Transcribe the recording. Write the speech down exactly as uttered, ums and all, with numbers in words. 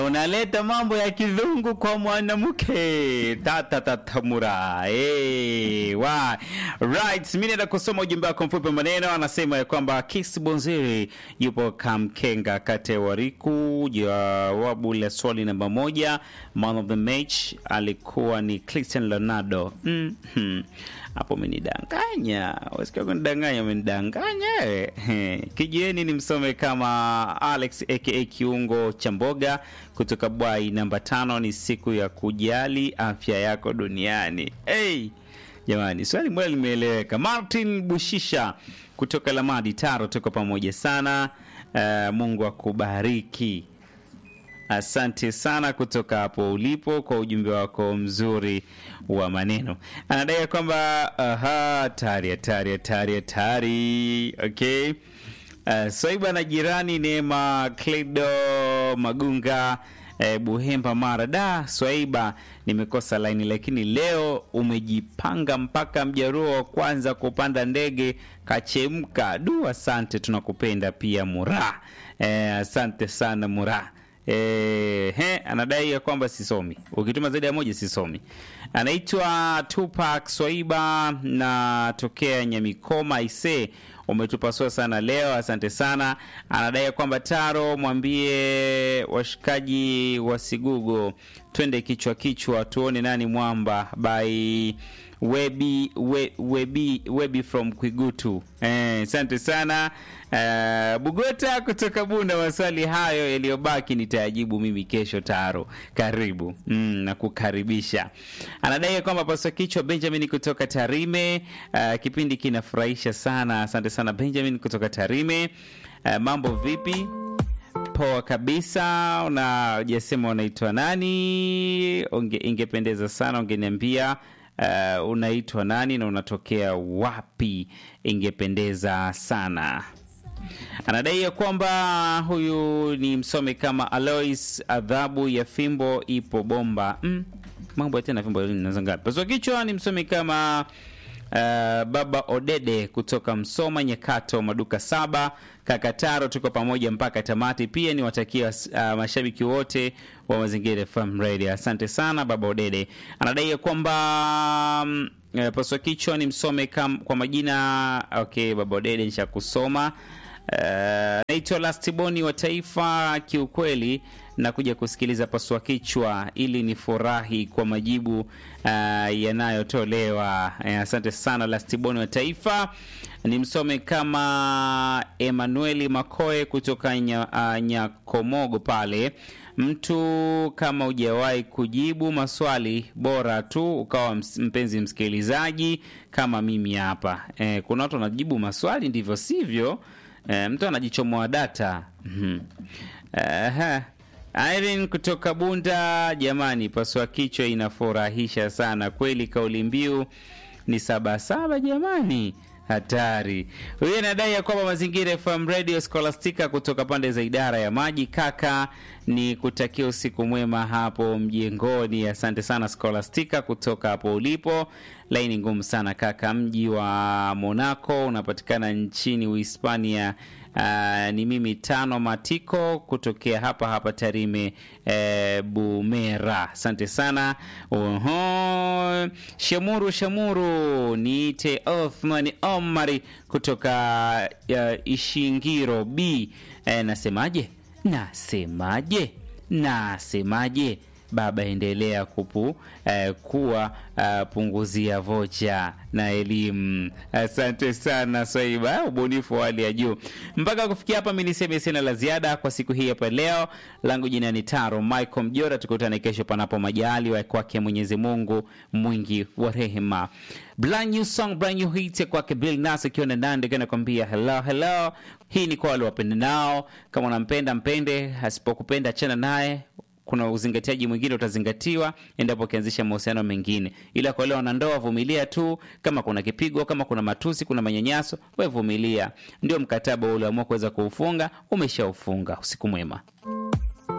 Unaleta mambo ya kizungu kwa mwanamke. Tata tatamura. Eh, wa. Right, mimi naenda kusoma ujumbe wako mfupi maneno. Anasema ya kwamba Kiss Bonziri yupo Kamkenga kate wariku. Jawabu la swali namba moja, man of the match alikuwa ni Cristiano Ronaldo. Mhm. Mm hapo umenidanganya. Wasikia kunidanganya, umenidanganya. Kijieni ni msome kama Alex aka Kiungo Chamboga kutoka Bwai. Namba tano ni siku ya kujali afya yako duniani. Hey, jamani, swali moja limeeleweka. Martin Bushisha kutoka Lamadi Taro, tuko pamoja sana. Uh, Mungu akubariki. Asante sana kutoka hapo ulipo kwa ujumbe wako mzuri wa maneno. Anadai kwamba aha, tari tari tari tari. Okay. Uh, Swaiba na jirani Neema Kledo Magunga eh, Buhemba Mara. Da, Swaiba nimekosa line, lakini leo umejipanga mpaka Mjaruo wa kwanza kupanda ndege kachemka. Du, asante, tunakupenda pia Mura. Eh, asante sana Mura. Eh, he, anadai ya kwamba sisomi. Ukituma zaidi ya moja sisomi. Anaitwa Tupac Swaiba na tokea Nyamikoma ise. Umetupasua sana leo, asante sana. Anadai kwamba Taro mwambie washikaji wa Sigugo twende kichwa kichwa tuone nani mwamba by Webi we, Webi Webi from Kwigutu. Eh, asante sana. Uh, Bugota kutoka Bunda, maswali hayo yaliyobaki nitayajibu mimi kesho Taro. Karibu. Mm, na kukaribisha. Anadai kwamba paswa kichwa Benjamin kutoka Tarime. Uh, kipindi kinafurahisha sana. Asante sana Benjamin kutoka Tarime. Uh, mambo vipi? Poa kabisa. Unajisema unaitwa nani? Unge, ingependeza sana ungeniambia uh, unaitwa nani na unatokea wapi? Ingependeza sana. Anadai ya kwamba huyu ni msome kama Alois, adhabu ya fimbo ipo bomba. Mm, mambo ya tena fimbo inaanza ngapi? Paswa kichwa ni msome kama uh, Baba Odede kutoka Msoma Nyakato maduka saba. Kakataro tuko pamoja mpaka tamati. Pia ni watakia uh, mashabiki wote wa Mazingira F M Radio. Asante sana Baba Odede. Anadai ya kwamba um, uh, paswa kichwa ni msome kama kwa majina. Okay, Baba Odede nisha kusoma. Uh, naitwa Lastiboni wa Taifa. Kiukweli na kuja kusikiliza paswa kichwa ili ni furahi kwa majibu uh, yanayotolewa. Uh, asante sana Lastiboni wa Taifa. Ni msome kama Emanueli Makoe kutoka nya, uh, Nyakomogo pale. Mtu kama hujawahi kujibu maswali bora tu ukawa mpenzi msikilizaji kama mimi hapa. Eh, kuna watu wanajibu maswali ndivyo sivyo. E, mtu anajichomoa data. Mhm. Aha. Irene kutoka Bunda, jamani paswa kichwa inafurahisha sana. Kweli kauli mbiu ni saba saba jamani. Hatari. Huyu anadai ya kwamba Mazingira F M Radio. Scholastica kutoka pande za idara ya maji. Kaka ni kutakia usiku mwema hapo mjengoni. Asante sana Scholastica kutoka hapo ulipo. Laini ngumu sana kaka. Mji wa Monaco unapatikana nchini Uhispania. Uh, ni mimi Tano Matiko kutokea hapa hapa Tarime eh, Bumera. Asante sana. Oho. Shamuru Shamuru niite Othman Omari kutoka uh, Ishingiro B. Eh, nasemaje? Nasemaje? Nasemaje? Baba endelea kupu eh, kuwa eh, punguzia vocha na elimu. Asante sana Swaiba, ubunifu wa hali ya juu. Mpaka kufikia hapa mimi niseme sina la ziada kwa siku hii hapa leo. Langu jina ni Taro Michael Mjora. Tukutane kesho panapo majaliwa kwake Mwenyezi Mungu mwingi wa rehema. Brand new song, brand new hit kwake Bill Nass akiwa na Nandi anakuambia hello hello. Hii ni kwa wale wapendanao. Kama unampenda mpende, asipokupenda achana naye. Kuna uzingatiaji mwingine utazingatiwa endapo kianzisha mahusiano mengine. Ila kwa leo wanandoa vumilia tu. Kama kuna kipigo, kama kuna matusi, kuna manyanyaso, wewe vumilia. Ndio mkataba ule uliamua kuweza kuufunga, umeshaufunga. Usiku mwema.